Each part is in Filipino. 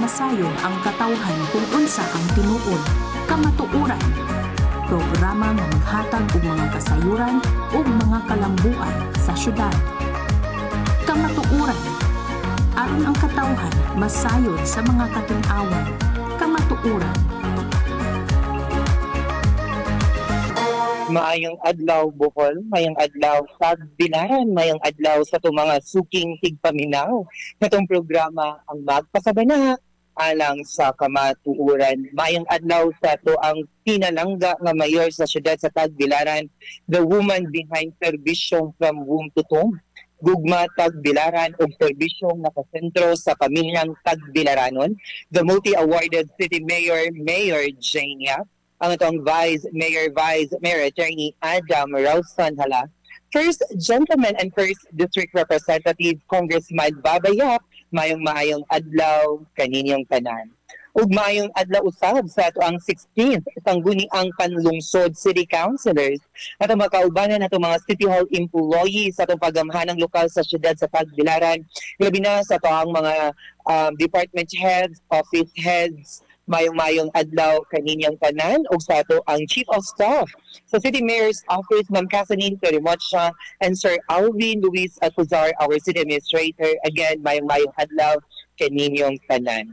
masayon ang katawhan kung unsa ang tinuod. Kamatuoran, programa nga maghatag og mga kasayuran ug mga kalambuan sa syudad. Kamatuoran, aron ang katawhan masayon sa mga katin-awan. Kamatuoran. Maayong adlaw Bohol, mayong adlaw Tagbilaran, mayong adlaw sa itong mga suking tigpaminaw. Itong programa ang magpasabana alang sa kamatuoran. Mayong adlaw sa ito ang pinalangga nga mayor sa siyudad sa Tagbilaran, the woman behind serbisyong from womb to tomb. Gugma Tagbilaran o serbisyong nakasentro sa pamilyang Tagbilaranon, the multi-awarded city mayor, Mayor Jane Yap, ang itong Vice Mayor Attorney Adam Rausan Hala, First Gentleman and First District Representative Congressman Babayap, maayong adlaw kaninyong tanan. Ug maayong adlaw usab sa ato ang 16th sangguniang panlungsod city councilors at ang makaubanan nato mga city hall employees sa atong pagamhanang lokal sa siyudad sa Tagbilaran, labi na sa ato ang mga department heads, office heads. Mayong adlaw kaninyang tanan ug sa ato ang Chief of Staff sa City Mayor's Office, Ma'am Casanine Perimocha, and Sir Alvin Luis Alcazar, our City Administrator. Again, mayong adlaw kaninyong tanan.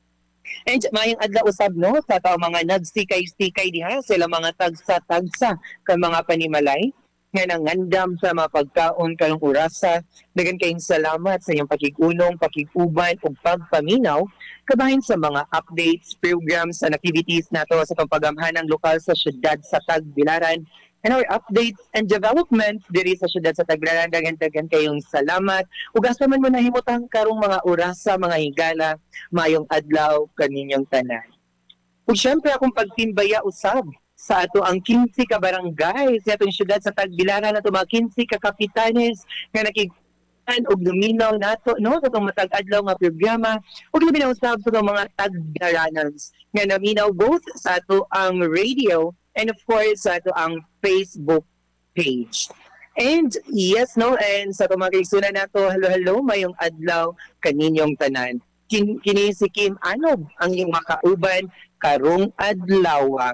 And mayong adlaw usab no sa ato mga nagsikay-sikay diha sila mga tagsa-tagsa kan mga panimalay nga nangandam sa mga pagkaon karong orasa. Dagan kayong salamat sa inyong pakigunom, pakiguban ug pagpaminaw kabahin sa mga updates, programs and activities nato sa pagamhanang lokal sa siyudad sa Tagbilaran. And our updates and developments diri sa siyudad sa Tagbilaran, dagan kayong salamat. Ug asa man mo nahimutang karong mga orasa, mga higala, mayong adlaw kaninyong tanan. Ug syempre akong pagtimbaya usab sa ato ang 15 ka barangay sa atong siyudad sa Tagbilaran, ato mga 15 ka kapitanes nga nakikita og luminaw nato no sa itong matag-adlaw nga programa ug labi na usab sa itong mga Tagbilaranans nga naminaw both sa ato ang radio and of course sa ato ang Facebook page. And yes no, and sa itong mga kaigsunan nato, hello mayong adlaw kaninyong tanan. Kini si Kim Anob ang iyong makauban karong adlaw.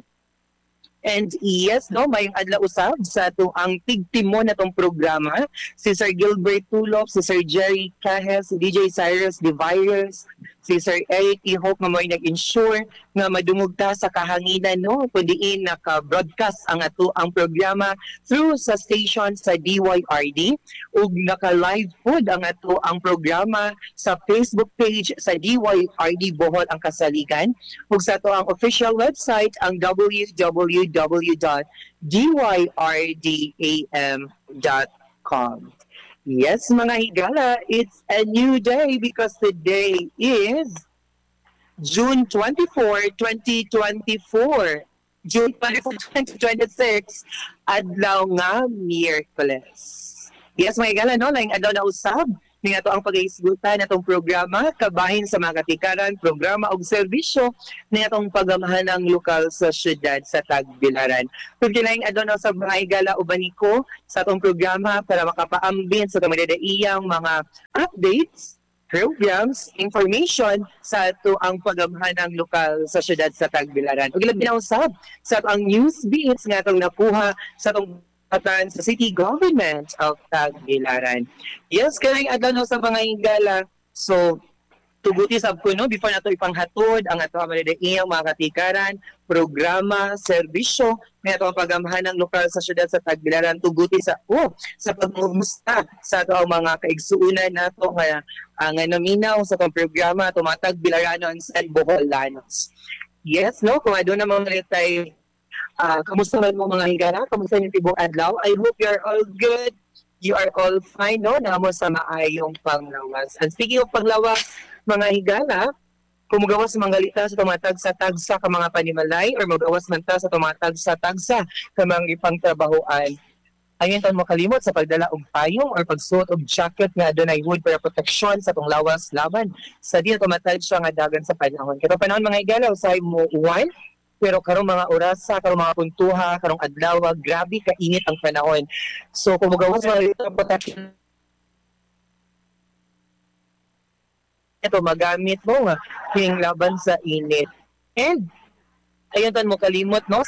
And yes, no, mayong adlaw usab sa ato ang tigtimo na tong programa, si Sir Gilbert Tulop, si Sir Jerry Cahes, si DJ Cyrus The Virus, si Sir Eric Ihok nga mo'y nag-ensure nga madungog ta sa kahanginan no kundiin naka-broadcast ang ato ang programa through sa station sa DYRD ug naka-live pod ang ato ang programa sa Facebook page sa DYRD Bohol ang Kasaligan ug sa ato ang official website ang www.dyrdam.com. Yes, mga higala, it's a new day because today is June 24, 2024. June 24, 2026, adlaw nga Miyerkules. Yes, mga higala, no? Laing adlaw na usab. Nga to ang pag-iisgutan natong programa kabahin sa mga katikaran, programa og serbisyo na itong pagamahanang lokal sa siyudad sa Tagbilaran. Kung kinaing adlaw sa mga higala ubaniko sa itong programa para makapaambin sa madadaiyang mga updates, programs, information sa ito ang pagamahanang lokal sa siyudad sa Tagbilaran. Ug labi na usab sa ito ang news beats nga itong nakuha sa itong sa City Government of Tagbilaran. Yes, kaya adlaw no sa mga higala. So, tuguti sab ko no before nato ipanghatod ang ato madadaiyang mga katikaran, programa, serbisyo na ato ang pagamahanang lokal sa siyudad sa Tagbilaran, tuguti sa pagmumusta sa ato ang mga kaigsuunan nato nga naminaw sa atong programa ato mga Tagbilaranons and Boholanos. Yes, no, kung adto na mga tay kamusta man mo mga higala? Kamusta yung tibong adlaw? I hope you're all good. You are all fine, no? Namo sa maayong panglawas. And speaking of panglawas, mga higala, kung magawas manggalita sa tumatag sa tagsa ka mga panimalay or magawas man ta sa tumatag sa tagsa ka mga ipangtrabahoan, ayun taon makalimot sa pagdala og payong or pagsuot og jacket nga adunay hood para proteksyon sa tong lawas laban sa di tumatag siya nga dagan sa panahon. Kaya panahon mga higala, usahay mo uwan, pero karong mga orasa, karong mga puntuha, karong adlaw, grabe kainit ang panahon. So, kung magawas mga protection ito magamit mo nga king laban sa init. And ayun tan mo kalimot no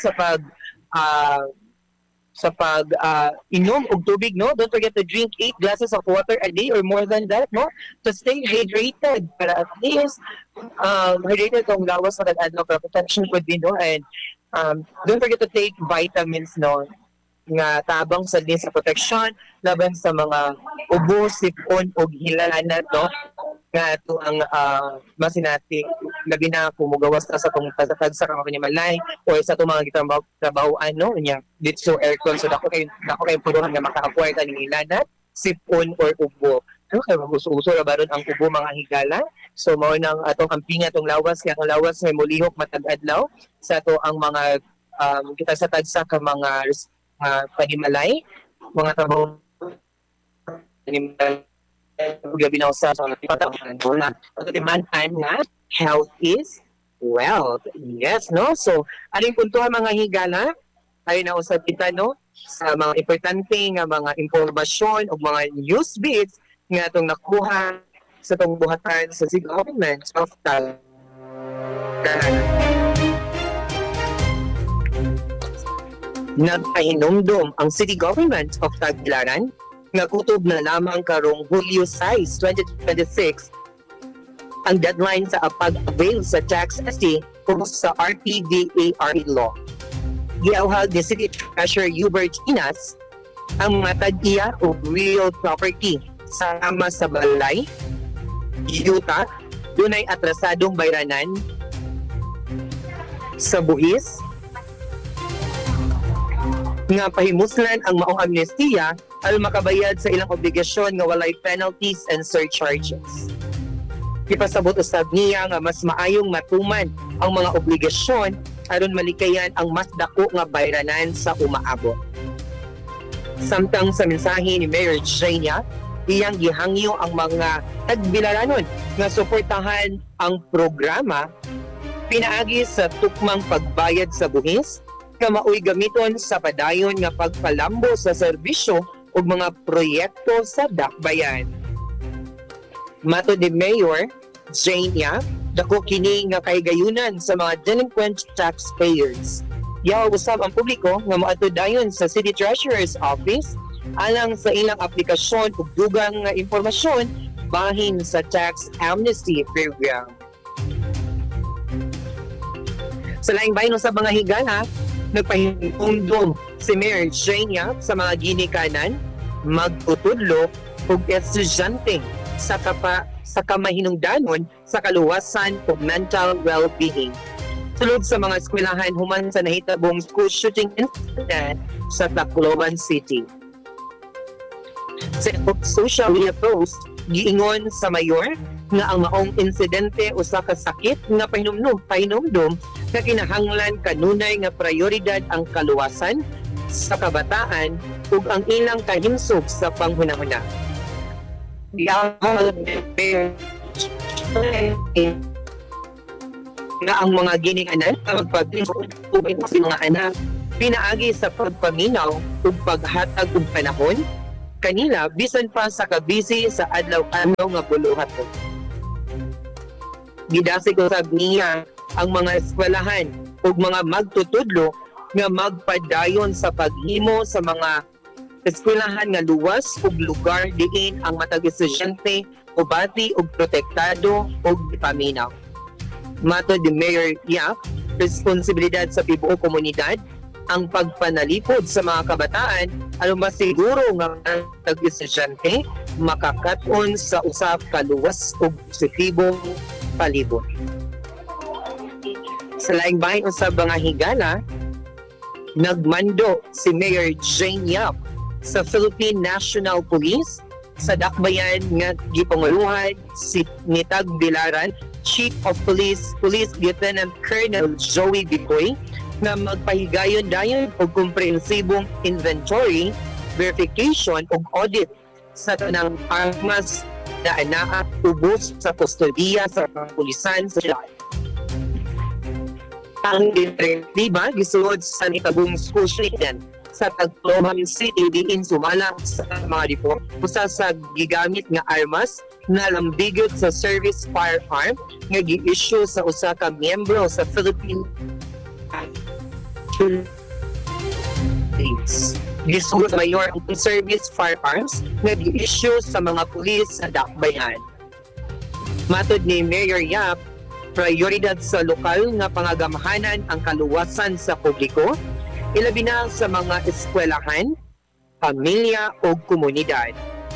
sa pag inom og tubig, no? Don't forget to drink 8 glasses of water a day or more than that, no? To stay hydrated para at least hydrated tong lawas sa tag-adlaw para protection could be, no? And don't forget to take vitamins, no? Nga tabang sa din sa protection laban sa mga ubo, sipon o hilalanat, no? Nga ito ang masinati labi na kumugawas na sa itong tasatag sa kamanyamalay o sa itong mga trabahoan, no? Niya, dito aircon, so dako kayo puruhan nga maka-acquire ka ng hilalanat, sipon or ubo. Ano kayo mag-uso-uso na ba ron ang ubo mga higala? So mao nang atong kampinga itong lawas, kaya ang lawas may mulihok matag-adlaw sa ito ang mga kita sa tagsa ka mga panimalay, mga trabaho panimalay gabi na usa sa patawhan na man time nga health is wealth. Yes, no? So aning puntuhan mga higala ay na usab kita, no, sa mga importante nga mga impormasyon o mga news beats nga atong nakuha sa itong buhatan sa City Government of Tagbilaran. Nagpahinumdum ang City Government of Tagbilaran nga kutob na lamang karong Hulyo 6, 2026 ang deadline sa pag-avail sa tax ST o sa RTVARE law. Giauhag ni City Treasurer Hubert Inas ang mga tag-iya o real property sama sa balay, yuta, dunay atrasadong bayranan sa buhis, nga pahimuslan ang maong amnestiya al makabayad sa ilang obligasyon nga walay penalties and surcharges. Ipasabot usab niya nga mas maayong matuman ang mga obligasyon aron malikayan ang mas dako nga bayranan sa umaabot. Samtang sa mensahe ni Mayor Jania, iyang gihangyo ang mga tagbilaranon nga suportahan ang programa pinaagi sa tukmang pagbayad sa buhis nga maoy gamiton sa padayon nga pagpalambo sa serbisyo ug mga proyekto sa dakbayan. Mato ni Mayor Jania, dako kini nga kahigayunan sa mga delinquent taxpayers. Yaw usab ang publiko nga moadto dayon sa City Treasurer's Office alang sa ilang aplikasyon ug dugang nga impormasyon bahin sa tax amnesty program. Sa laing bahin sa mga higala, nagpahingundom si Mayor Jania sa mga ginikanan, magtutudlo ug estudyante sa kamahinungdanon sa kaluwasan ug mental well-being. Sulod sa mga eskwelahan human sa nahitabong school shooting incident sa Tacloban City. Sa social media post, giingon sa mayor nga ang maong insidente usa ka sakit nga pahinumdum nga kinahanglan kanunay nga prioridad ang kaluwasan sa kabataan ug ang ilang kahimsog sa panghunahuna. Nga ang mga ginikanan magpagtulong sa mga anak pinaagi sa pagpaminaw ug paghatag og panahon kanila bisan pa sa kabisi sa adlaw-adlaw nga buluhaton. Gidasig usab niya ang mga eskwelahan ug mga magtutudlo nga magpadayon sa paghimo sa mga eskwelahan nga luwas ug lugar diin ang matag estudyante ubati ug protektado ug paminaw. Mato ni Mayor Yap, responsibilidad sa tibuok komunidad ang pagpanalipod sa mga kabataan aron masiguro nga matag estudyante makakaton sa usab ka luwas ug positibong palibot. Sa laing bahin usab mga higala, nagmando si Mayor Jane Yap sa Philippine National Police sa dakbayan nga gipanguluhan si Tagbilaran Chief of Police Lieutenant Colonel Joey Bicoy na magpahigayon-dayon og komprehensibong inventory, verification ug audit sa tanang armas na anaa ubos sa kustodiya sa kapulisan sa syudad. Ang direktiba gisulod sa nitabong school shooting sa Tacloban City diin sumala sa mga depo usa sa gigamit nga armas na lambigot sa service firearm nga gi-issue sa usa ka miyembro sa Philippine Police. Gisugod mayor ang service firearms nga gi-issue sa mga pulis sa dakbayan. Matod ni Mayor Yap, prioridad sa lokal nga pangagamahanan ang kaluwasan sa publiko, ilabi na sa mga eskwelahan, pamilya o komunidad.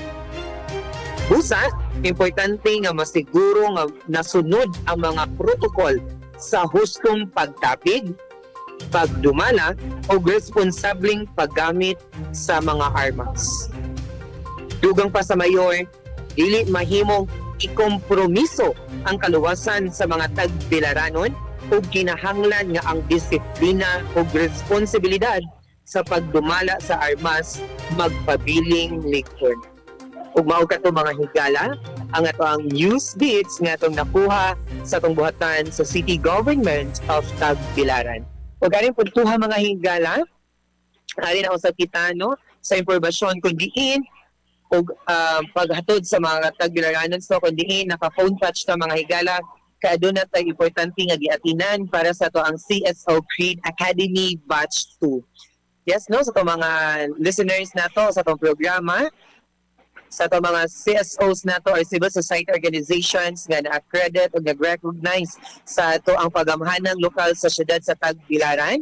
Busa, importante nga masiguro nga nasunod ang mga protokol sa hustong pagtapig, pagdumala o responsableng paggamit sa mga armas. Dugang pa sa mayor, dili mahimong ikompromiso ang kaluwasan sa mga tagbilaranon o kinahanglan nga ang disiplina o responsibilidad sa pagdumala sa armas magpabiling likod. Ug mao kato mga higala ang ato ang news beats nga atong nakuha sa atong buhatan sa City Government of Tagbilaran. Ug aning pagtuha mga higala, alin ako sa kita no sa impormasyon kung diin o paghatod sa mga tagbilaranon so kung diin naka-phone touch na mga higala kaya doon na tayo importante nga giatinan para sa to ang CSO Creed Academy Batch 2. Yes, no? Sa to mga listeners na to sa tong programa, sa to mga CSOs na to or civil society organizations nga na-accredit o nag-recognize sa to ang pagamhanang lokal sa syudad sa Tagbilaran,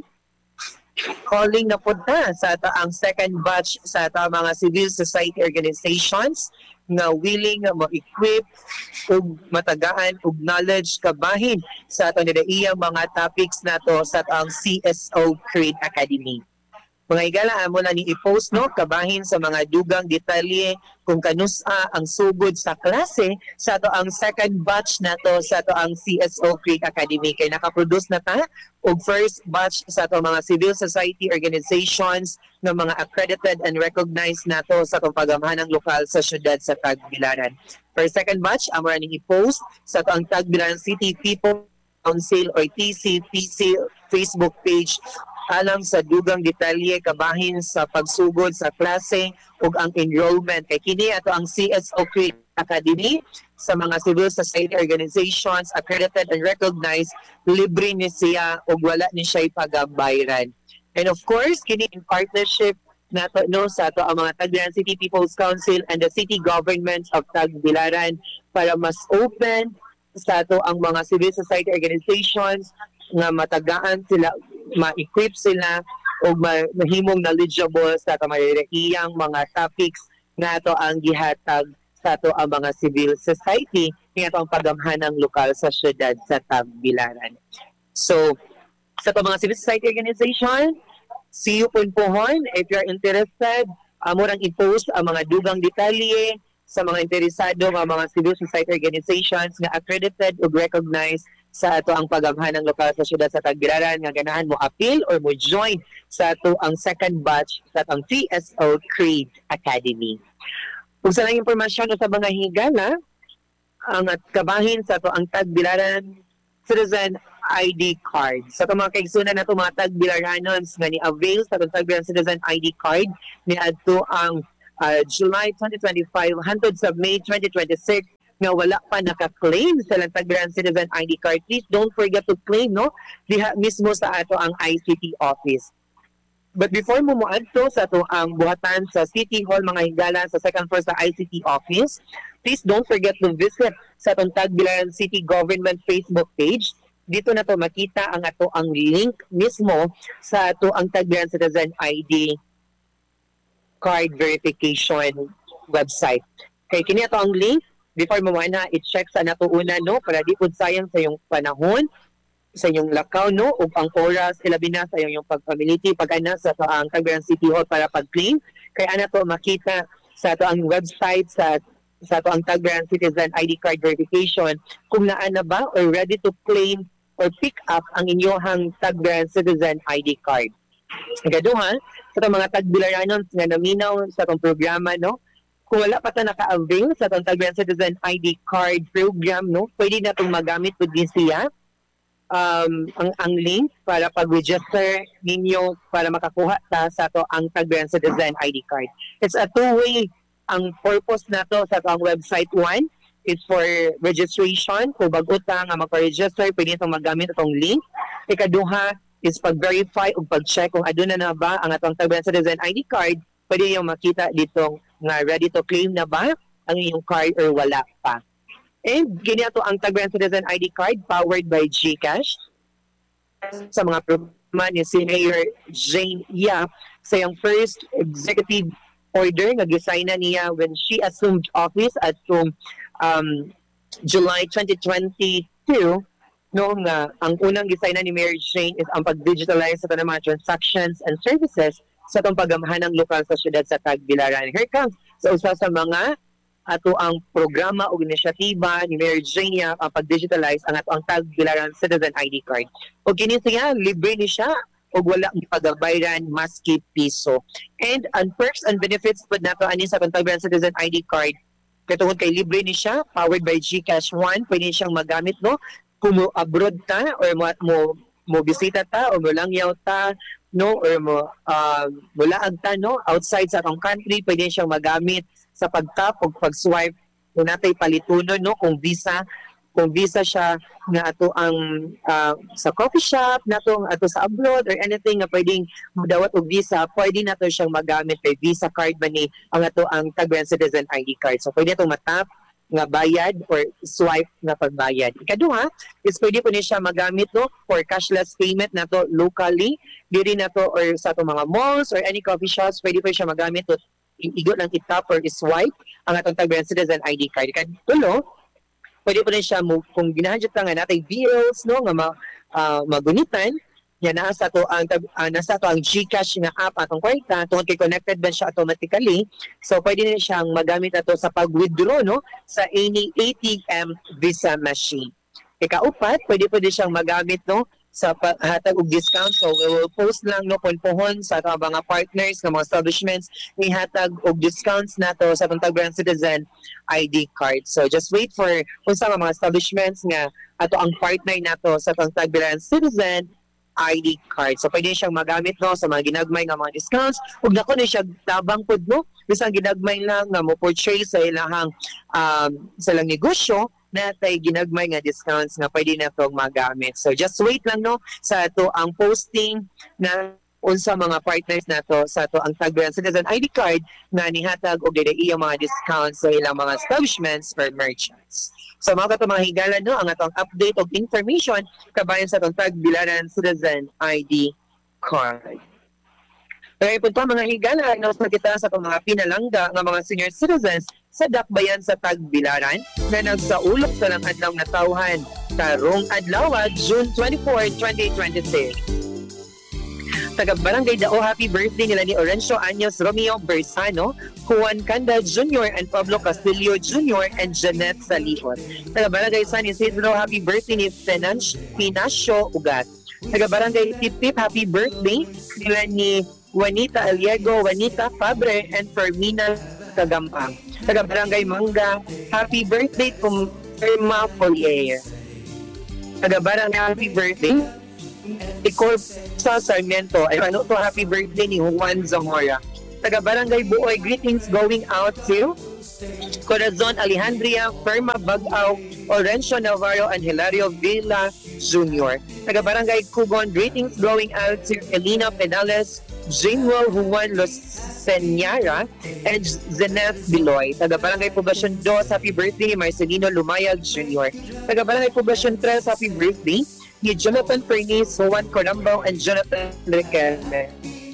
calling na po na sa ang second batch sa mga civil society organizations nga willing nga mo-equip ug matagaan og knowledge kabahin sa ato nilaiyang mga topics nato sa ang CSO Creed Academy. Mga higala amo na ni i-post no kabahin sa mga dugang detalye kung kanusa ang sugod sa klase sa ato ang second batch nato sa ato ang CSO Creed Academy kay nakaproduce na ta og first batch sa ato mga civil society organizations ng mga accredited and recognized nato sa atong pagamhanang lokal sa syudad sa Tagbilaran. For second batch amo na ni i-post sa ato ang Tagbilaran City People Council or TCPC Facebook page alang sa dugang detalye kabahin sa pagsugod sa klase ug ang enrollment kay kini ato ang CSO Creed Academy sa mga civil society organizations accredited and recognized, libre ni siya ug wala ni siya pagabayran. And of course kini in partnership nato no sa ato ang mga Tagbilaran City People's Council and the City Government of Tagbilaran para mas open sa ato ang mga civil society organizations nga matagaan sila, ma-equip sila o mahimong knowledgeable sa iyang mga topics nga ito ang gihatag sa ito ang mga civil society nga ito ang pagamhanang lokal sa syudad sa Tagbilaran. So, sa ito mga civil society organization, see you punpuhon if you're interested. Murang i-post ang mga dugang detalye sa mga interesado ng mga civil society organizations nga accredited o recognized sa ato ang pagamhanang lokal sa syudad sa Tagbilaran nga ganahan mo appeal or mo join sa ato ang second batch sa ang CSO Creed Academy. Kung sa lang impormasyon sa mga higala, ang kabahin sa ato ang Tagbilaran Citizen ID card. Sa ito mga kaigsunan na ito mga Tagbilaranons nga ni-avail sa itong Tagbilaran Citizen ID card ni ato ang July 2025 hangtod sa May 2026 nga wala pa naka-claim sa Tagbilaran Citizen ID card. Please don't forget to claim no diha mismo sa ato ang ICT office. But before mo moadto sa ato ang buhatan sa City Hall mga higala sa second floor sa ICT office, please don't forget to visit sa atong Tagbilaran City Government Facebook page. Dito na to makita ang ato ang link mismo sa ato ang Tagbilaran Citizen ID card verification website. Kay kini ato ang link before mo na i-check sa nato una no para di pud sayang sa yung panahon sa inyong lakaw no ug ang oras ilabi na sa yung pagfamility pag-ana sa to ang Tagbilaran City Hall para pag-claim kay ana to makita sa to ang website sa to ang Tagbilaran Citizen ID card verification kung naa na ba or ready to claim or pick up ang inyong Tagbilaran Citizen ID card. Gaduha sa mga Tagbilaranon nga naminaw sa tong programa no kung wala pa ta naka-avail sa itong Tagbilaran Citizen ID card program, no, pwede na itong magamit po din siya ang link para pag-register ninyo para makakuha ta sa to ang Tagbilaran Citizen ID card. It's a two-way. Ang purpose na to sa to ang website. One is for registration. Kung bago ta nga magpa-register, pwede itong magamit itong link. Ikaduha is pag-verify o pag-check kung aduna na ba ang atong Tagbilaran Citizen ID card. Pwede yung makita dito nga ready to claim na ba ang iyong card or wala pa. And ganito ang Tagbilaran Citizen ID card powered by GCash. Sa mga programa ni si Mayor Jane Yap sa iyang first executive order nga gisign na niya when she assumed office at July 2022, no, nga ang unang gisign na ni Mayor Jane is ang pag-digitalize sa mga transactions and services sa itong pagamahan ng lokal sa syudad sa Tagbilaran. Here comes sa usa sa mga ato ang programa o inisyatiba ni Mayor Jane Yap ang pag-digitalize ang ato ang Tagbilaran Citizen ID card. O kini siya, libre ni siya o wala ni pagabayran maski piso. And ang perks and benefits pud nato ani sa Tagbilaran Citizen ID card katungod kay libre ni siya, powered by GCash One, pwede siyang magamit no kung mo abroad ta or mo bisita ta o mo langyaw ta no or mo laag ta no outside sa atong country, pwede siyang magamit sa pagtap o pag-swipe kung natay palitunon no kung visa siya nga ato ang sa coffee shop nato ato sa abroad or anything nga pwedeng madawat og visa, pwede nato siyang magamit kay Visa card man ni ang ato ang Tagbilaran Citizen ID card. So pwede itong matap nga bayad or swipe na pagbayad. Ikaduha is pwede po niya siya magamit no for cashless payment nato locally diri nato or sa ato mga malls or any coffee shops, pwede po siya magamit to igot lang itap or iswipe ang atong Tagbilaran Citizen ID card. Ikadulo, pwede po rin siya kung ginahadjot nga natay bills no nga magunitan yan nasa to ang GCash nga app atong kwarta tungod kay connected ba siya automatically, so pwede na siyang magamit ato sa pag-withdraw no sa any ATM Visa machine. Ikaupat, pwede po din siyang magamit no sa hatag og discount. So we will post lang no pohon sa atong mga partners ng mga establishments ni hatag og discounts nato sa atong Tagbilaran Citizen ID card. So just wait for unsa mga establishments nga ato ang partner nato sa atong Tagbilaran Citizen ID card. So pwede siyang magamit no sa mga ginagmay nga mga discounts ug nako ni siya tabang pud no bisan ginagmay lang nga mo purchase sa ilahang sa lang negosyo na tay ginagmay nga discounts nga pwede na itong magamit. So just wait lang no sa ito ang posting na unsa mga partners nato sa ito ang Tagbilaran Citizen ID card nga nihatag og dili iyang mga discounts sa ilang mga establishments for merchants. So mga mga higala no ang atong update og information kabayan sa itong Tagbilaran Citizen ID card. Kaya po mga higala, sa kita sa mga pinalangga ng mga senior citizens sa dakbayan sa Tagbilaran na nagsaulok sa lang adlaw na tawhan karong adlaw June 24, 2026. Taga Barangay Dao, happy birthday nila ni Orencio Anyos Romeo Bersano, Juan Canda Jr. and Pablo Castillo Jr. and Jeanette Saliot. Taga Barangay San Isidro, happy birthday ni Pinacio Ugat. Taga Barangay Tiptip, happy birthday nila ni Juanita Aliego, Juanita Fabre, and Fermina Kagampang. Taga Barangay Manga, happy birthday to Irma Polier. Taga Barangay, happy birthday Icor sa Sarmiento. Ay ano to, happy birthday ni Juan Zamora. Taga Barangay Buoy, greetings going out to Corazon Alejandria, Ferma Bagaw, Orencio Navarro, and Hilario Villa Jr. Taga Barangay Cugon, greetings going out to Elena Penales, Jinwell Juan Losenyara, and Zeneth Biloy. Taga Barangay Poblacion 2, happy birthday ni Marcelino Lumayag Jr. Taga Barangay Poblacion 3, happy birthday ni Jonathan Pernice, Juan Corambao, and Jonathan Riquelme.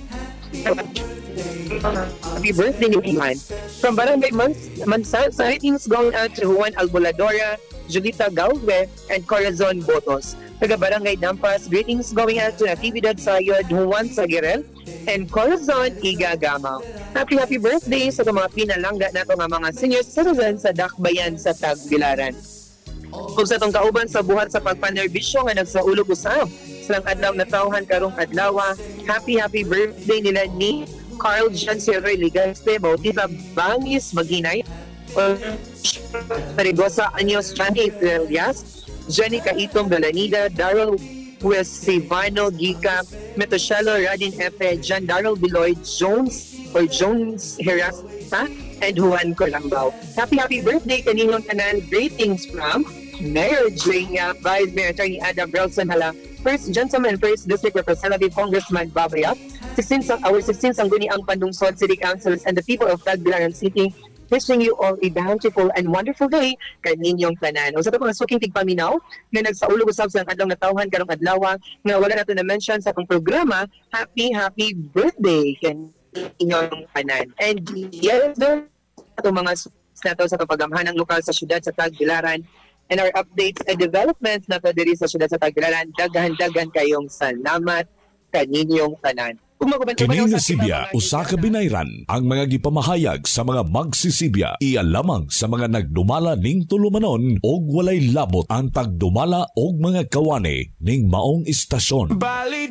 Happy birthday ni Iman. From Barangay Mansa, greetings going out to Juan Alboladora, Julita Galve, and Corazon Botos. Taga Barangay Dampas, greetings going out to Natividad Sayod, Juan Sagirel, and Corazon Igagamaw. Happy birthday sa mga pinalangga nato nga mga senior citizens sa dakbayan sa Tagbilaran. Kung sa itong kauban sa buhat sa pagpanerbisyo nga nagsaulog usab silang adlaw na tawhan karong adlaw, happy birthday nila ni Carl John Sierra Ligaste, Bautista Bangis Maghinay, Marigosa Anyos Johnny Elias, Jenny Caitong Galanida, Darrell Huesivano Gica, Metoshelo Radin Efe, John Darrell Biloy, Jones Herasta, and Juan Colambao. Happy birthday kaninyong tanan. Greetings from Mayor Jania, Vice Mayor Attorney Adam Relson Hala, First Gentleman, First District Representative Congressman Babaya, our 16 Sangguniang Pandungsod City Councilors, and the people of Tagbilaran City, wishing you all a bountiful and wonderful day kaninyong tanan. O sa ito mga suking tigpaminaw na nagsaulog usab sa adlaw na tawhan karong adlaw nga wala nato na mention sa akong programa, happy birthday kaninyong tanan. And yes, ito mga nato sa pagamhanang lokal sa syudad sa Tagbilaran, and our updates and developments nato diri sa syudad sa Tagbilaran. Daghan kayong salamat kaninyong tanan. Kini nga Sibya, usa ka binayran ang mga gipamahayag sa mga magsisibya. Iya lamang sa mga nagdumala ning tulumanon og walay labot ang pagdumala og mga kawani ning maong istasyon.